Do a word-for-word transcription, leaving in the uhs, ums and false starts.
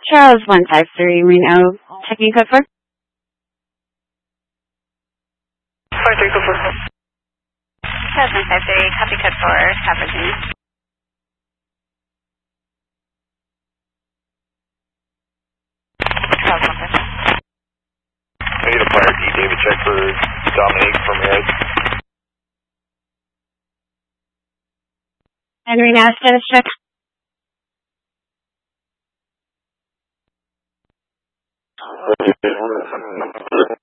Charles one five three Reno, checking code four. Five three code four. Charles one five three, copy code four, South Virginia. Charles one five three. I need a fire key, David, check for Dominique from Ed. And Reno, status check. one